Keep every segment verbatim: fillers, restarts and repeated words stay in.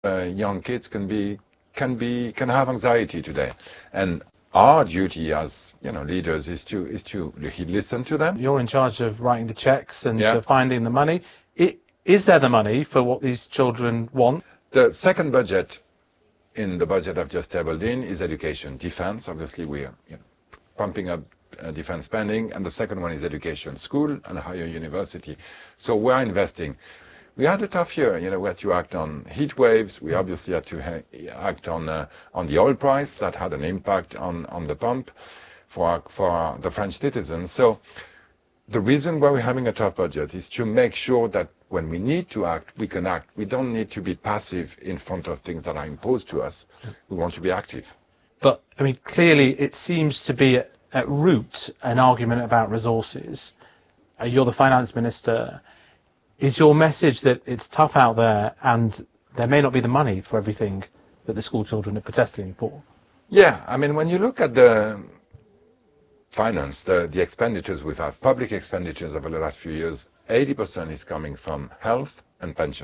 Uh, young kids can be can be can have anxiety today, and our duty as you know leaders is to is to listen to them. You're in charge of writing the checks and yeah. uh, finding the money. It, is there the money for what these children want? The second budget in the budget I've just tabled in is education, defense. Obviously, we are you know, pumping up uh, defense spending, and the second one is education, school and higher university. So we're investing. We had a tough year, you know, we had to act on heat waves. We obviously had to ha- act on uh, on the oil price. That had an impact on, on the pump for our, for our, the French citizens. So the reason why we're having a tough budget is to make sure that when we need to act, we can act. We don't need to be passive in front of things that are imposed to us. We want to be active. But, I mean, clearly it seems to be at, at root an argument about resources. Uh, you're the finance minister. Is your message that it's tough out there and there may not be the money for everything that the school children are protesting for? Yeah, I mean, when you look at the finance, the, the expenditures we've had, public expenditures over the last few years, eighty percent is coming from health and pension.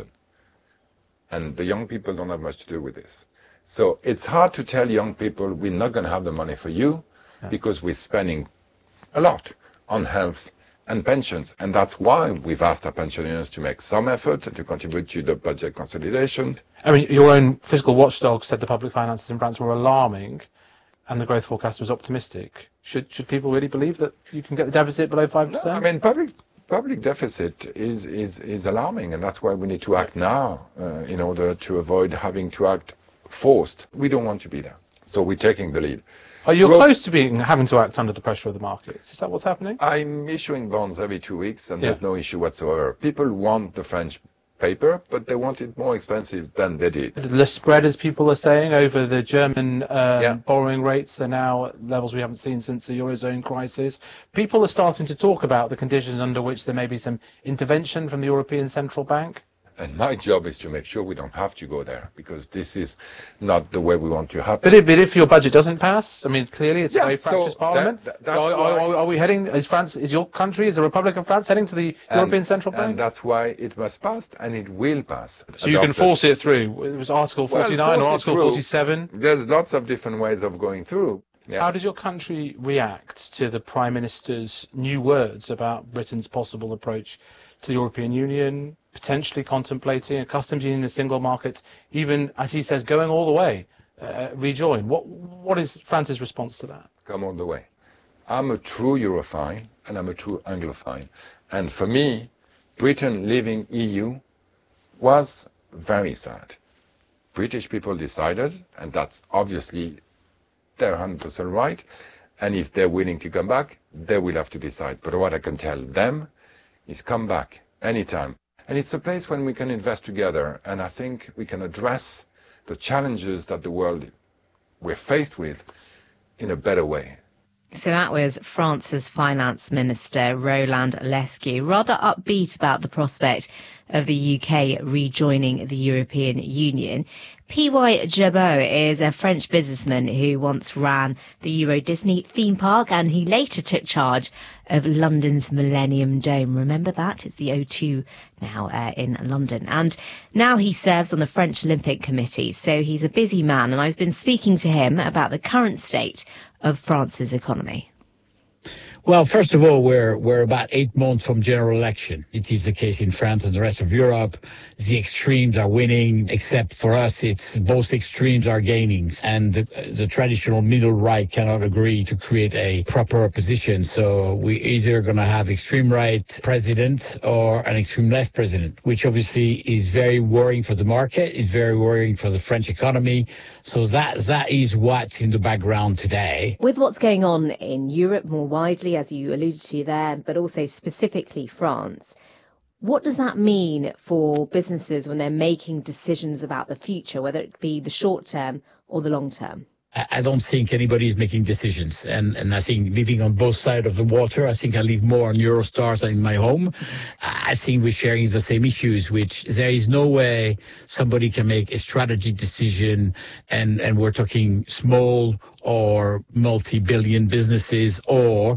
And the young people don't have much to do with this. So it's hard to tell young people we're not going to have the money for you yeah. because we're spending a lot on health and pensions, and that's why we've asked our pensioners to make some effort to contribute to the budget consolidation. I mean, your own fiscal watchdog said the public finances in France were alarming, and the growth forecast was optimistic. Should should people really believe that you can get the deficit below five percent? No, I mean, public public deficit is is is alarming, and that's why we need to act now uh, in order to avoid having to act forced. We don't want to be there, so we're taking the lead. Are you well, close to being having to act under the pressure of the markets? Is that what's happening? I'm issuing bonds every two weeks, and yeah. there's no issue whatsoever. People want the French paper, but they want it more expensive than they did. The spread, as people are saying, over the German um, yeah. borrowing rates are now at levels we haven't seen since the Eurozone crisis. People are starting to talk about the conditions under which there may be some intervention from the European Central Bank. And my job is to make sure we don't have to go there, because this is not the way we want to happen. But if, but if your budget doesn't pass, I mean, clearly it's yeah, a very fractious so parliament. That, that, so are, are, are we heading, is France, is your country, is the Republic of France heading to the and, European Central Bank? And that's why it must pass, and it will pass. So you can force it through. It was Article forty-nine well, or Article forty-seven? There's lots of different ways of going through. Yeah. How does your country react to the Prime Minister's new words about Britain's possible approach to the European Union, potentially contemplating a customs union, a single market, even, as he says, going all the way, uh, rejoin? What What is France's response to that? Come all the way. I'm a true Europhile, and I'm a true Anglophile. And for me, Britain leaving E U was very sad. British people decided, and that's obviously their one hundred percent right, and if they're willing to come back, they will have to decide. But what I can tell them is come back anytime. And it's a place when we can invest together, and I think we can address the challenges that the world we're faced with in a better way. So that was France's Finance Minister, Roland Lescure, rather upbeat about the prospect of the U K rejoining the European Union. P Y Jabot is a French businessman who once ran the Euro Disney theme park, and he later took charge of London's Millennium Dome. Remember that? It's the O two now uh, in London. And now he serves on the French Olympic Committee. So he's a busy man, and I've been speaking to him about the current state of France's economy. Well, first of all, we're we're about eight months from general election. It is the case in France and the rest of Europe. The extremes are winning, except for us, it's both extremes are gaining. And the, the traditional middle right cannot agree to create a proper opposition. So we're either going to have extreme right president or an extreme left president, which obviously is very worrying for the market, is very worrying for the French economy. So that that is what's in the background today. With what's going on in Europe more widely, as you alluded to there, but also specifically France, what does that mean for businesses when they're making decisions about the future, whether it be the short term or the long term? I don't think anybody is making decisions. And, and I think living on both sides of the water, I think I live more on Eurostars than in my home. I think we're sharing the same issues, which there is no way somebody can make a strategy decision, and, and we're talking small or multi-billion businesses, or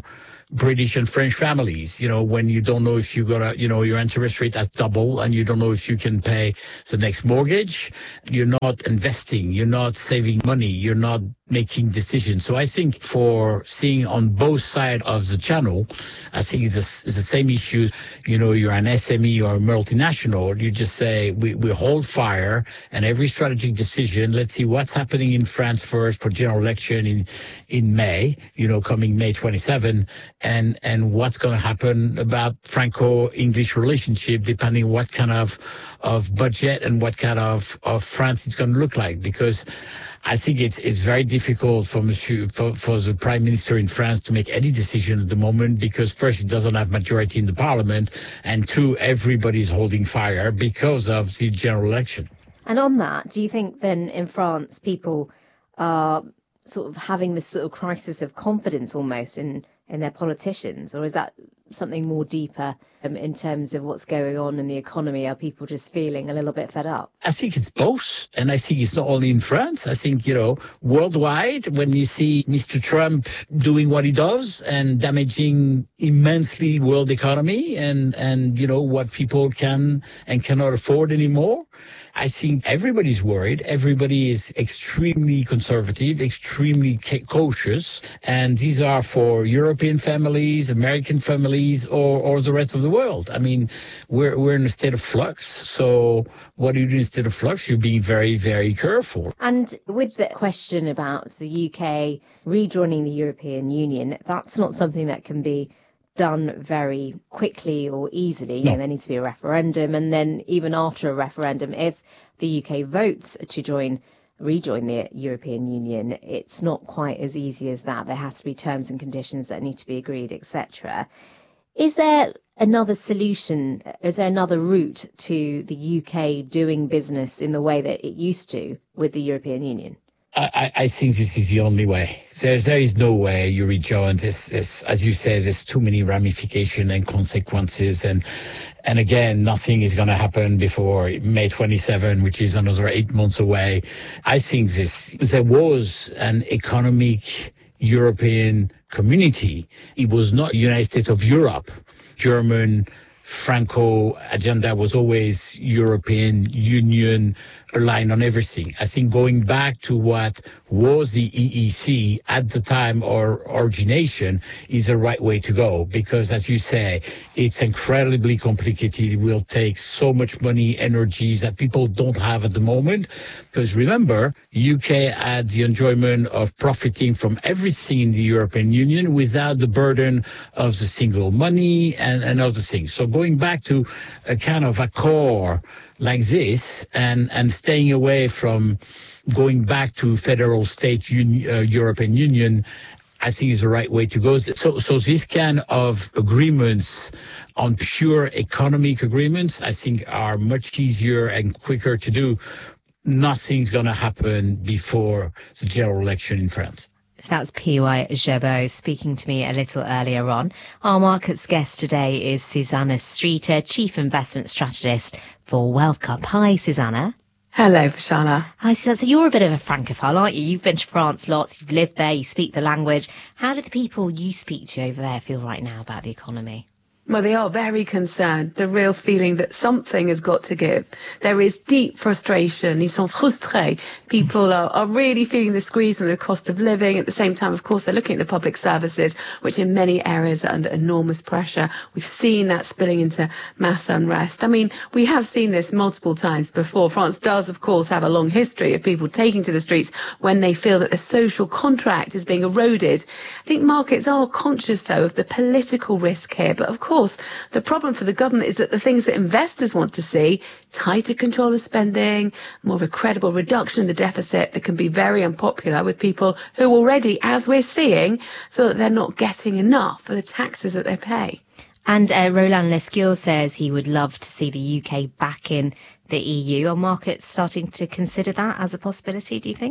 British and French families. You know, when you don't know if you got a, you know, your interest rate has doubled and you don't know if you can pay the next mortgage, you're not investing, you're not saving money, you're not making decisions. So I think for seeing on both sides of the channel, I think it's, a, it's the same issue. You know, you're an S M E or a multinational, you just say, we, we hold fire, and every strategic decision, let's see what's happening in France first for general election in in May, you know, coming May twenty-seventh, and, and what's going to happen about Franco-English relationship, depending what kind of, of budget and what kind of, of France it's going to look like. Because I think it's it's very difficult for Monsieur for, for the Prime Minister in France to make any decision at the moment, because first, he doesn't have majority in the Parliament, and two, everybody's holding fire because of the general election. And on that, do you think then in France people are sort of having this sort of crisis of confidence almost in, in their politicians, or is that something more deeper um, in terms of what's going on in the economy? Are people just feeling a little bit fed up? I think it's both, and I think it's not only in France. I think, you know, worldwide, when you see Mister Trump doing what he does and damaging immensely world economy and, and you know, what people can and cannot afford anymore, I think everybody's worried. Everybody is extremely conservative, extremely cautious, and these are for European families, American families, or, or the rest of the world. I mean, we're we're in a state of flux, so what do you do in a state of flux? You're being very, very careful. And with the question about the U K rejoining the European Union, that's not something that can be done very quickly or easily. No. You know, there needs to be a referendum, and then even after a referendum, if the U K votes to join, rejoin the European Union, it's not quite as easy as that. There has to be terms and conditions that need to be agreed, et cetera. Is there another solution? Is there another route to the U K doing business in the way that it used to with the European Union? I, I think this is the only way. There's, there is no way you rejoin. This, this, as you say, there's too many ramifications and consequences. And, and again, nothing is going to happen before May twenty-seventh, which is another eight months away. I think this, there was an economic European community. It was not United States of Europe. German Franco agenda was always European Union aligned on everything. I think going back to what was the E E C at the time or origination is the right way to go, because as you say, it's incredibly complicated. It will take so much money, energies that people don't have at the moment. Because remember, U K had the enjoyment of profiting from everything in the European Union without the burden of the single money and, and other things. So going back to a kind of accord like this and, and staying away from going back to federal state un, uh, European Union, I think is the right way to go. So, so this kind of agreements on pure economic agreements, I think are much easier and quicker to do. Nothing's going to happen before the general election in France. That's P Y Gerbeau speaking to me a little earlier on. Our markets guest today is Susanna Streeter, Chief Investment Strategist for Wealthcup. Hi, Susanna. Hello, Vishana. Hi, Susanna. So you're a bit of a francophile, aren't you? You've been to France lots, you've lived there, you speak the language. How do the people you speak to over there feel right now about the economy? Well, they are very concerned. The real feeling that something has got to give. There is deep frustration. Ils sont frustrés. People are, are really feeling the squeeze on the cost of living. At the same time, of course, they're looking at the public services, which in many areas are under enormous pressure. We've seen that spilling into mass unrest. I mean, we have seen this multiple times before. France does, of course, have a long history of people taking to the streets when they feel that the social contract is being eroded. I think markets are conscious, though, of the political risk here. But, of course, the problem for the government is that the things that investors want to see, tighter control of spending, more of a credible reduction in the deficit, that can be very unpopular with people who already, as we're seeing, feel that they're not getting enough for the taxes that they pay. And uh, Roland Lescure says he would love to see the U K back in the E U. Are markets starting to consider that as a possibility, do you think?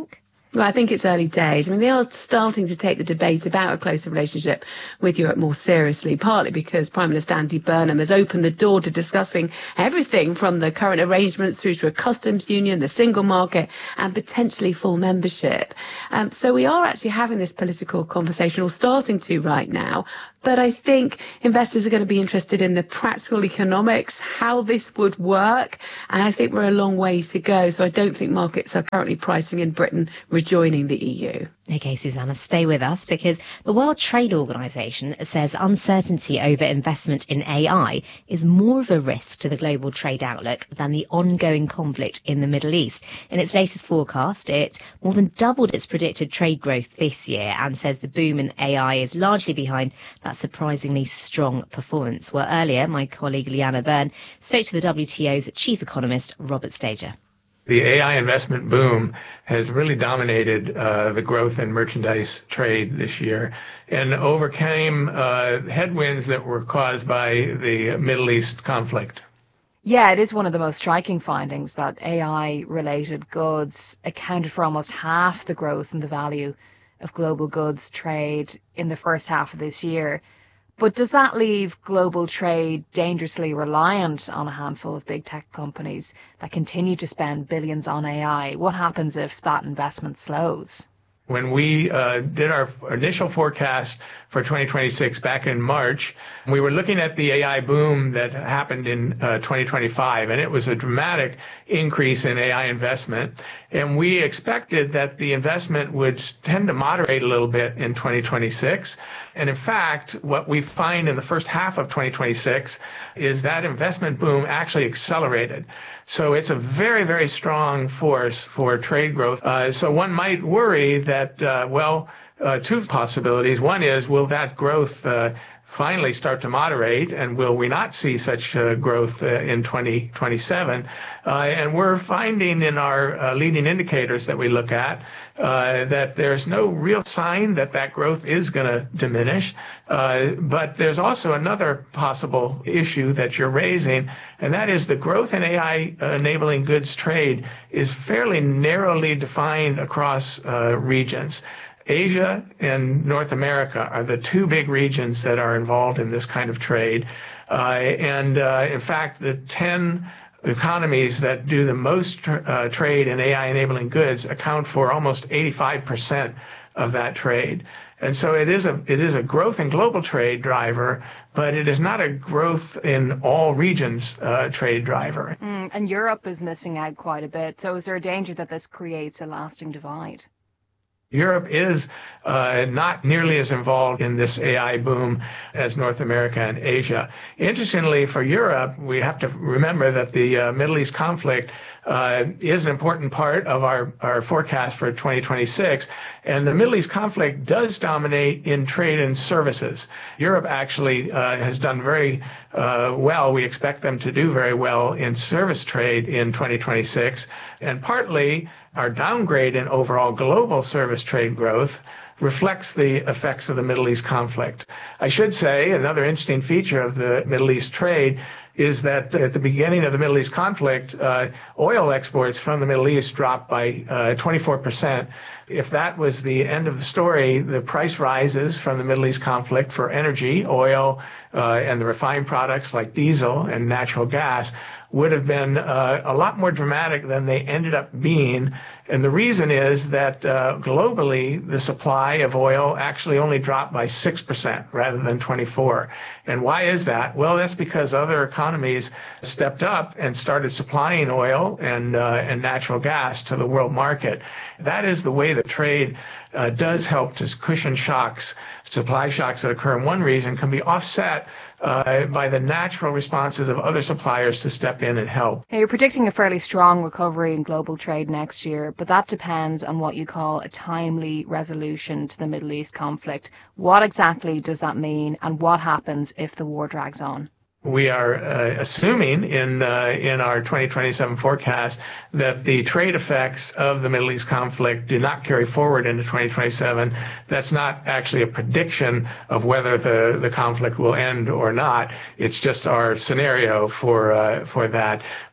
Well, I think it's early days. I mean, they are starting to take the debate about a closer relationship with Europe more seriously, partly because Prime Minister Andy Burnham has opened the door to discussing everything from the current arrangements through to a customs union, the single market, and potentially full membership. Um, so we are actually having this political conversation, or starting to right now. But I think investors are going to be interested in the practical economics, how this would work, and I think we're a long way to go. So I don't think markets are currently pricing in Britain rejoining the E U. Okay, Susanna, stay with us, because the World Trade Organization says uncertainty over investment in A I is more of a risk to the global trade outlook than the ongoing conflict in the Middle East. In its latest forecast, it more than doubled its predicted trade growth this year and says the boom in A I is largely behind that surprisingly strong performance. Well, earlier, my colleague Leanna Byrne spoke to the W T O's chief economist, Robert Stager. The A I investment boom has really dominated uh, the growth in merchandise trade this year and overcame uh, headwinds that were caused by the Middle East conflict. Yeah, it is one of the most striking findings that A I-related goods accounted for almost half the growth in the value of global goods trade in the first half of this year. But does that leave global trade dangerously reliant on a handful of big tech companies that continue to spend billions on A I? What happens if that investment slows? When we uh, did our initial forecast for twenty twenty-six back in March, we were looking at the A I boom that happened in uh, twenty twenty-five, and it was a dramatic increase in A I investment. And we expected that the investment would tend to moderate a little bit in twenty twenty-six. And in fact, what we find in the first half of twenty twenty-six is that investment boom actually accelerated. So it's a very, very strong force for trade growth. Uh, so one might worry that, uh, well, uh, two possibilities. One is, will that growth uh, finally start to moderate, and will we not see such uh, growth uh, in twenty twenty-seven? Uh, and we're finding in our uh, leading indicators that we look at uh, that there's no real sign that that growth is going to diminish. Uh, but there's also another possible issue that you're raising, and that is the growth in A I-enabling goods trade is fairly narrowly defined across uh, regions. Asia and North America are the two big regions that are involved in this kind of trade. Uh, and uh, in fact, the ten economies that do the most tra- uh, trade in A I-enabling goods account for almost eighty-five percent of that trade. And so it is a it is a growth in global trade driver, but it is not a growth in all regions uh, trade driver. Mm, and Europe is missing out quite a bit. So is there a danger that this creates a lasting divide? Europe is uh, not nearly as involved in this A I boom as North America and Asia. Interestingly, for Europe, we have to remember that the uh, Middle East conflict uh, is an important part of our, our forecast for twenty twenty-six, and the Middle East conflict does dominate in trade and services. Europe actually uh, has done very uh, well. We expect them to do very well in service trade in twenty twenty-six, and partly our downgrade in overall global service trade growth reflects the effects of the Middle East conflict. I should say another interesting feature of the Middle East trade is that at the beginning of the Middle East conflict, uh, oil exports from the Middle East dropped by uh, twenty-four percent. If that was the end of the story, the price rises from the Middle East conflict for energy, oil, uh, and the refined products like diesel and natural gas would have been uh, a lot more dramatic than they ended up being. And the reason is that uh, globally, the supply of oil actually only dropped by six percent rather than twenty-four. And why is that? Well, that's because other economies stepped up and started supplying oil and, uh, and natural gas to the world market. That is the way that trade uh, does help to cushion shocks. Supply shocks that occur in one region can be offset uh, by the natural responses of other suppliers to step in and help. Now, you're predicting a fairly strong recovery in global trade next year, but that depends on what you call a timely resolution to the Middle East conflict. What exactly does that mean, and what happens if the war drags on? We are uh, assuming in uh, in our twenty twenty-seven forecast that the trade effects of the Middle East conflict do not carry forward into twenty twenty-seven. That's not actually a prediction of whether the, the conflict will end or not. It's just our scenario for uh, for that.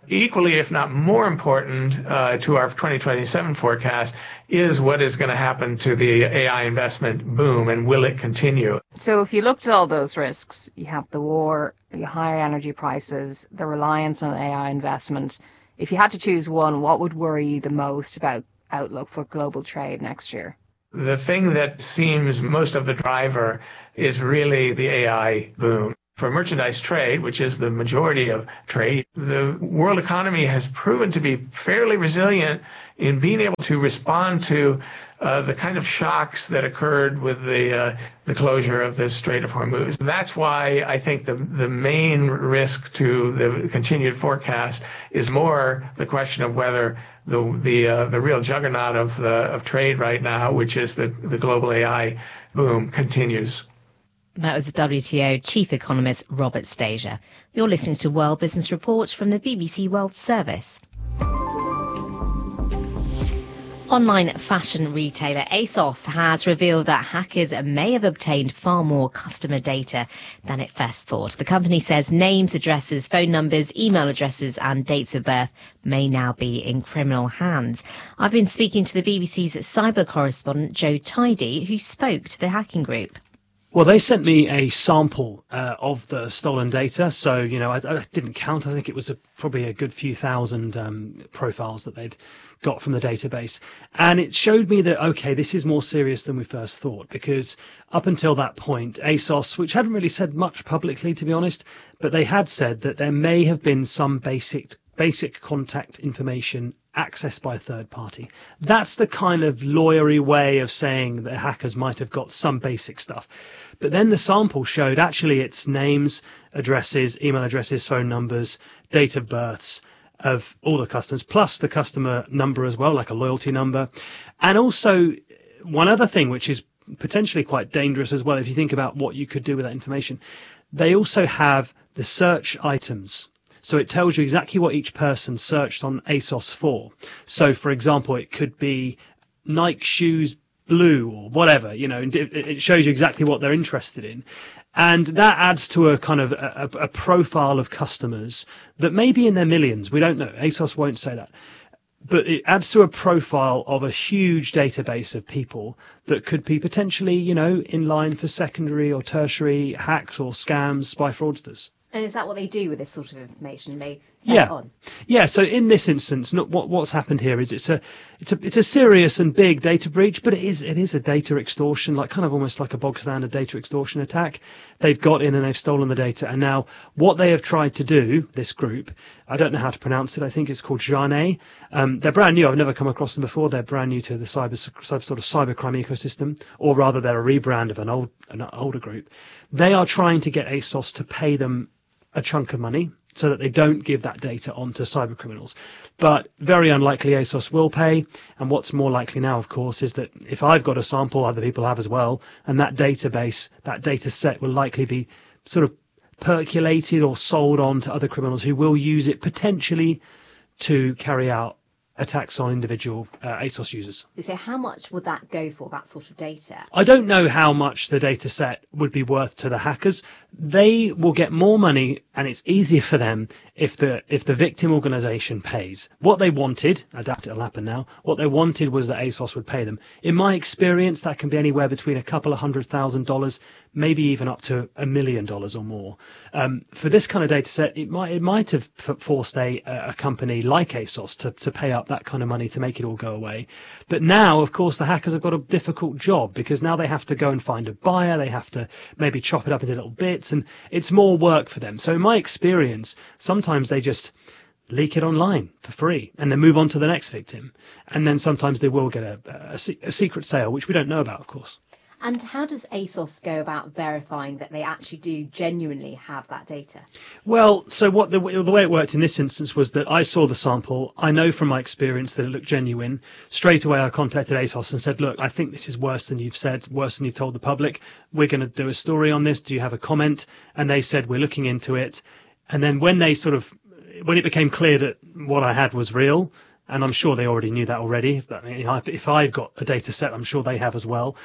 Equally, if not more important, uh, to our twenty twenty-seven forecast is what is going to happen to the A I investment boom, and will it continue? So if you looked at all those risks, you have the war, the higher energy prices, the reliance on A I investment. If you had to choose one, what would worry you the most about outlook for global trade next year? The thing that seems most of the driver is really the A I boom. For merchandise trade, which is the majority of trade, the world economy has proven to be fairly resilient in being able to respond to uh, the kind of shocks that occurred with the uh, the closure of the Strait of Hormuz. That's why I think the the main risk to the continued forecast is more the question of whether the the uh, the real juggernaut of the of trade right now, which is the the global A I boom, continues. That was the W T O Chief Economist Robert Stasia. You're listening to World Business Report from the B B C World Service. Online fashion retailer ASOS has revealed that hackers may have obtained far more customer data than it first thought. The company says names, addresses, phone numbers, email addresses and dates of birth may now be in criminal hands. I've been speaking to the B B C's cyber correspondent Joe Tidy, who spoke to the hacking group. Well, they sent me a sample uh, of the stolen data, so, you know, I, I didn't count. I think it was a, probably a good few thousand um, profiles that they'd got from the database. And it showed me that, OK, this is more serious than we first thought, because up until that point, ASOS, which hadn't really said much publicly, to be honest, but they had said that there may have been some basic basic contact information accessed by a third party. That's the kind of lawyery way of saying that hackers might have got some basic stuff. But then the sample showed actually it's names, addresses, email addresses, phone numbers, date of births of all the customers, plus the customer number as well, like a loyalty number. And also one other thing, which is potentially quite dangerous as well, if you think about what you could do with that information, they also have the search items. So it tells you exactly what each person searched on ASOS for. So, for example, it could be Nike shoes blue or whatever, you know, it shows you exactly what they're interested in. And that adds to a kind of a, a profile of customers that may be in their millions. We don't know. ASOS won't say that. But it adds to a profile of a huge database of people that could be potentially, you know, in line for secondary or tertiary hacks or scams, spy fraudsters. And is that what they do with this sort of information? They send yeah. it on? Yeah. So in this instance, not what, what's happened here is it's a it's a it's a serious and big data breach, but it is it is a data extortion, like kind of almost like a bog standard data extortion attack. They've got in and they've stolen the data, and now what they have tried to do, this group, I don't know how to pronounce it. I think it's called Jane. Um, they're brand new. I've never come across them before. They're brand new to the cyber sort of cybercrime ecosystem, or rather, they're a rebrand of an old an older group. They are trying to get ASOS to pay them a chunk of money so that they don't give that data on to cyber criminals. But very unlikely ASOS will pay. And what's more likely now, of course, is that if I've got a sample, other people have as well, and that database, that data set will likely be sort of percolated or sold on to other criminals who will use it potentially to carry out attacks on individual uh, ASOS users. So how much would that go for, that sort of data? I don't know how much the data set would be worth to the hackers. They will get more money, and it's easier for them if the if the victim organisation pays. What they wanted, I doubt it'll happen now, what they wanted was that ASOS would pay them. In my experience, that can be anywhere between a couple of hundred thousand dollars, maybe even up to a million dollars or more. Um, for this kind of data set, it might it might have forced a, a company like ASOS to, to pay up that kind of money to make it all go away. But now, of course, the hackers have got a difficult job, because now they have to go and find a buyer, they have to maybe chop it up into little bits, and it's more work for them. So in my experience, sometimes they just leak it online for free and then move on to the next victim. And then sometimes they will get a, a, a secret sale, which we don't know about, of course. And how does ASOS go about verifying that they actually do genuinely have that data? Well, so what the, the way it worked in this instance was that I saw the sample. I know from my experience that it looked genuine. Straight away, I contacted ASOS and said, look, I think this is worse than you've said, worse than you've told the public. We're going to do a story on this. Do you have a comment? And they said, we're looking into it. And then when they sort of, when it became clear that what I had was real, and I'm sure they already knew that already. If, that, if I've got a data set, I'm sure they have as well.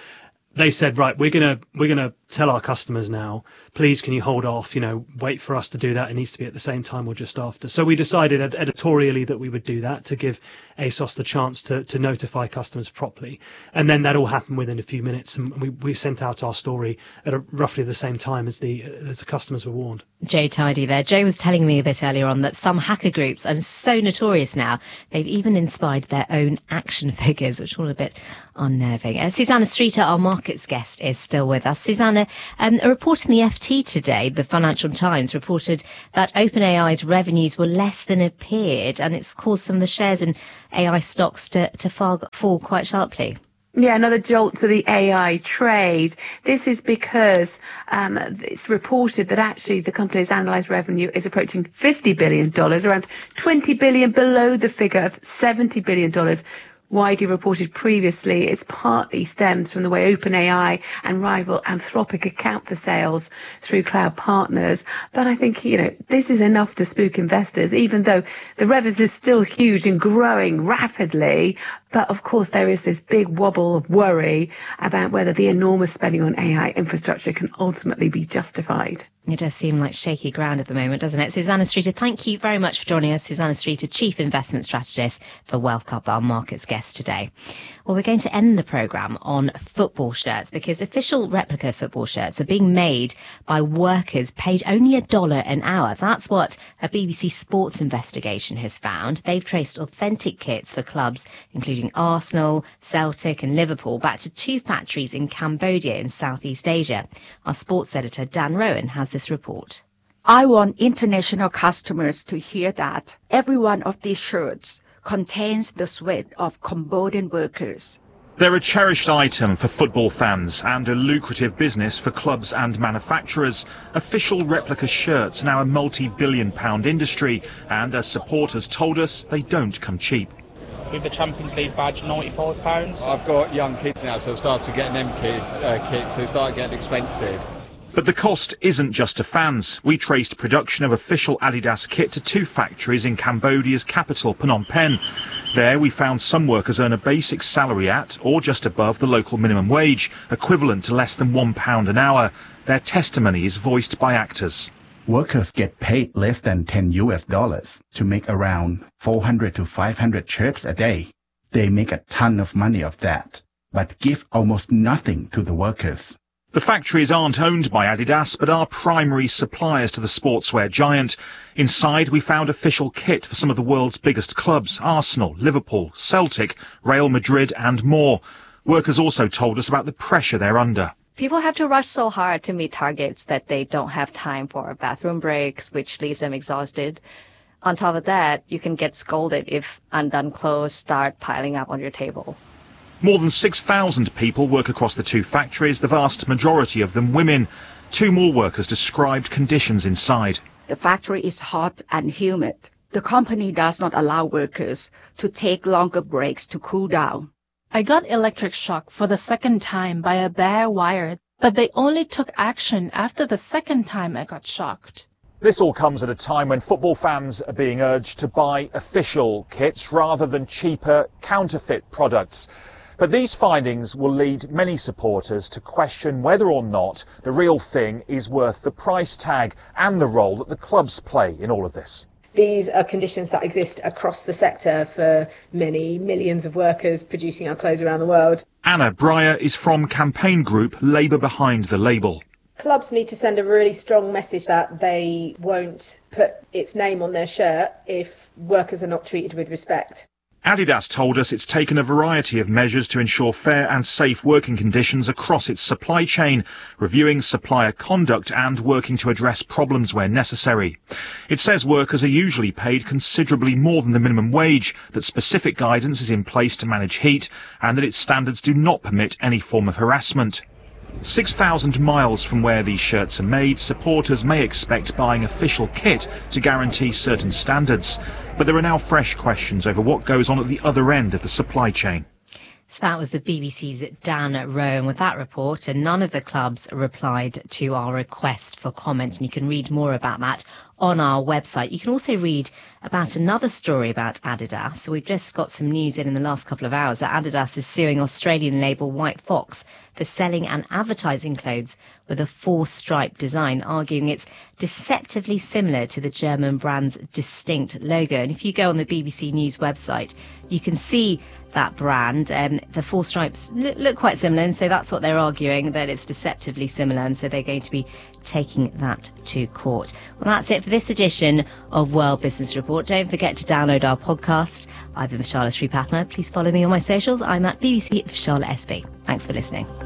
they said, right, we're gonna we're gonna tell our customers now, please can you hold off, you know, wait for us to do that. It needs to be at the same time or just after. So we decided ed- editorially that we would do that to give ASOS the chance to, to notify customers properly. And then that all happened within a few minutes, and we, we sent out our story at a, roughly the same time as the as the customers were warned. Joe Tidy there. Joe was telling me a bit earlier on that some hacker groups are so notorious now, they've even inspired their own action figures, which are all a bit unnerving. Uh, Susanna Streeter, our markets guest, is still with us. Susanna, um, a report in the F T today, the Financial Times, reported that OpenAI's revenues were less than appeared, and it's caused some of the shares in A I stocks to, to fall, fall quite sharply. Yeah, another jolt to the A I trade. This is because um, it's reported that actually the company's analysed revenue is approaching fifty billion dollars, around twenty billion dollars below the figure of seventy billion dollars widely reported previously. It's partly stems from the way OpenAI and rival Anthropic account for sales through cloud partners. But I think, you know, this is enough to spook investors, even though the revenues is still huge and growing rapidly. But of course, there is this big wobble of worry about whether the enormous spending on A I infrastructure can ultimately be justified. It does seem like shaky ground at the moment, doesn't it? Susanna Streeter, thank you very much for joining us. Susanna Streeter, Chief Investment Strategist for Wealth Hub, our markets guest today. Well, we're going to end the programme on football shirts, because official replica football shirts are being made by workers paid only a dollar an hour. That's what a B B C Sports investigation has found. They've traced authentic kits for clubs, including Arsenal, Celtic and Liverpool, back to two factories in Cambodia in Southeast Asia. Our sports editor, Dan Rowan, has this report. I want international customers to hear that every one of these shirts contains the sweat of Cambodian workers. They're a cherished item for football fans and a lucrative business for clubs and manufacturers. Official replica shirts now a multi-billion pound industry, and as supporters told us, they don't come cheap. With the Champions League badge, ninety-five pounds. I've got young kids now, so I started getting them kids uh, kits, so they started getting expensive. But the cost isn't just to fans. We traced production of official Adidas kit to two factories in Cambodia's capital, Phnom Penh. There we found some workers earn a basic salary at, or just above, the local minimum wage, equivalent to less than one pound an hour. Their testimony is voiced by actors. Workers get paid less than ten U S dollars to make around four hundred to five hundred shirts a day. They make a ton of money of that, but give almost nothing to the workers. The factories aren't owned by Adidas, but are primary suppliers to the sportswear giant. Inside, we found official kit for some of the world's biggest clubs: Arsenal, Liverpool, Celtic, Real Madrid and more. Workers also told us about the pressure they're under. People have to rush so hard to meet targets that they don't have time for bathroom breaks, which leaves them exhausted. On top of that, you can get scolded if undone clothes start piling up on your table. More than six thousand people work across the two factories, the vast majority of them women. Two more workers described conditions inside. The factory is hot and humid. The company does not allow workers to take longer breaks to cool down. I got electric shock for the second time by a bare wire, but they only took action after the second time I got shocked. This all comes at a time when football fans are being urged to buy official kits rather than cheaper counterfeit products. But these findings will lead many supporters to question whether or not the real thing is worth the price tag and the role that the clubs play in all of this. These are conditions that exist across the sector for many millions of workers producing our clothes around the world. Anna Breyer is from campaign group Labour Behind the Label. Clubs need to send a really strong message that they won't put its name on their shirt if workers are not treated with respect. Adidas told us it's taken a variety of measures to ensure fair and safe working conditions across its supply chain, reviewing supplier conduct and working to address problems where necessary. It says workers are usually paid considerably more than the minimum wage, that specific guidance is in place to manage heat, and that its standards do not permit any form of harassment. six thousand miles from where these shirts are made, supporters may expect buying official kit to guarantee certain standards. But there are now fresh questions over what goes on at the other end of the supply chain. So that was the B B C's Dan Rowan with that report, and none of the clubs replied to our request for comment, and you can read more about that on our website. You can also read about another story about Adidas. So we've just got some news in in the last couple of hours that Adidas is suing Australian label White Fox for selling and advertising clothes with a four-stripe design, arguing it's deceptively similar to the German brand's distinct logo. And if you go on the B B C News website, you can see that brand. Um, the four stripes look, look quite similar, and so that's what they're arguing, that it's deceptively similar, and so they're going to be taking that to court. Well, that's it for this edition of World Business Report. Don't forget to download our podcast. I've been Vishala Sripatna. Please follow me on my socials. I'm at B B C Vishala S B. Thanks for listening.